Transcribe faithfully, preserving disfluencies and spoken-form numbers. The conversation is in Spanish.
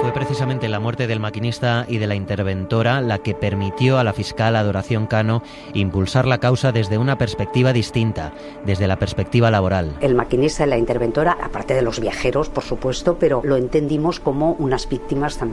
Fue precisamente la muerte del maquinista y de la interventora la que permitió a la fiscal Adoración Cano impulsar la causa desde una perspectiva distinta, desde la perspectiva laboral. El maquinista y la interventora, aparte de los viajeros, por supuesto, pero lo entendimos como unas víctimas también